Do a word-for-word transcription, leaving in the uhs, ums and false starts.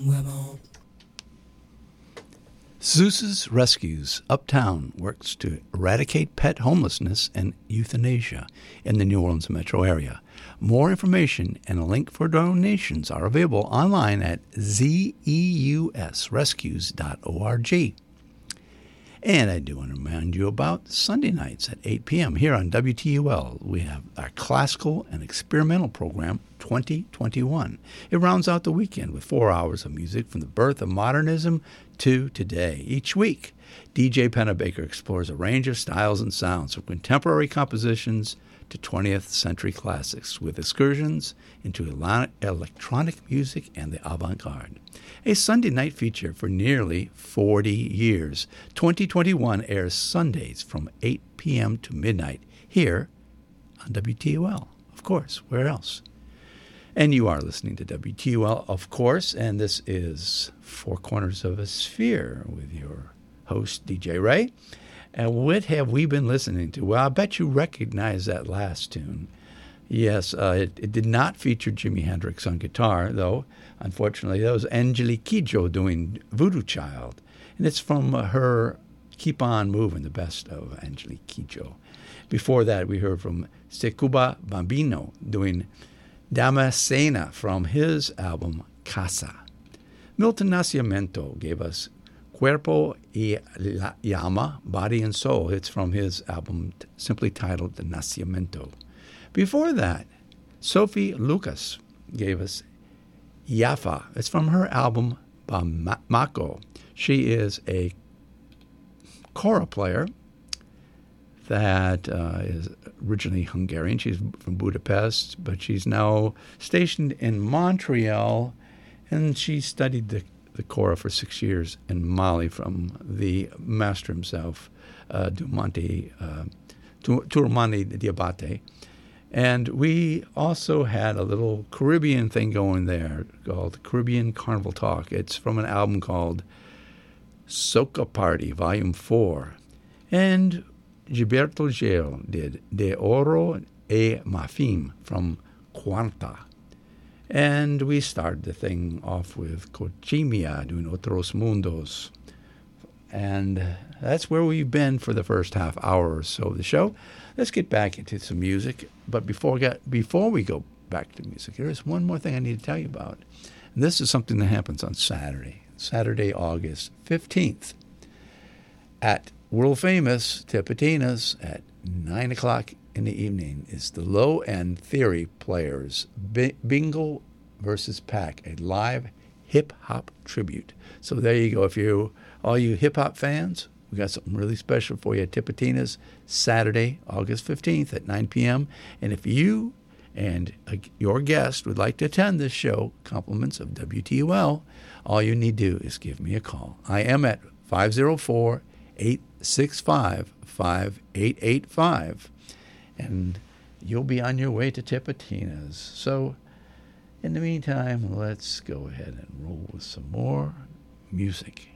Zeus's Rescues Uptown works to eradicate pet homelessness and euthanasia in the New Orleans metro area. More information and a link for donations are available online at zeus rescues dot org. And I do want to remind you about Sunday nights at eight p.m. here on W T U L. We have our classical and experimental program, twenty twenty-one. It rounds out the weekend with four hours of music from the birth of modernism to today. Each week, D J Pennebaker explores a range of styles and sounds from contemporary compositions to twentieth century classics with excursions into electronic music and the avant-garde. A Sunday night feature for nearly forty years. twenty twenty-one airs Sundays from eight p.m. to midnight here on W T U L. Of course, where else? And you are listening to W T U L, of course, and this is Four Corners of a Sphere with your host, D J Ray. And what have we been listening to? Well, I bet you recognize that last tune. Yes, uh, it, it did not feature Jimi Hendrix on guitar, though. Unfortunately, that was Angelique Kidjo doing Voodoo Child. And it's from uh, her Keep On Moving, the best of Angelique Kidjo. Before that, we heard from Secuba Bambino doing Damascena from his album Casa. Milton Nascimento gave us Cuerpo y Llama, Body and Soul. It's from his album t- simply titled The Nascimento. Before that, Sophie Lucas gave us Yafa. It's from her album Bamako. She is a kora player that uh, is originally Hungarian. She's from Budapest, but she's now stationed in Montreal, and she studied the the kora for six years in Mali from the master himself, uh, Dumante, uh, Tourmani Diabate. And we also had a little Caribbean thing going there called Caribbean Carnival Talk. It's from an album called Soca Party, Volume four. And Gilberto Gil did De Oro e Mafim from Cuarta. And we started the thing off with Cochimia doing Otros Mundos. And that's where we've been for the first half hour or so of the show. Let's get back into some music. But before we, get, before we go back to music, there's one more thing I need to tell you about. And this is something that happens on Saturday, Saturday, August fifteenth, at world-famous Tipitina's at nine o'clock in the evening is the Low End Theory Players B- Bingo versus Pack, a live hip-hop tribute. So there you go. If you, all you hip-hop fans, we got something really special for you at Tipitina's Saturday, August fifteenth at nine p.m. And if you and uh, your guest would like to attend this show, compliments of W T U L, all you need to do is give me a call. I am at five oh four, eight six five, five eight eight five. And you'll be on your way to Tipitina's. So, in the meantime, let's go ahead and roll with some more music.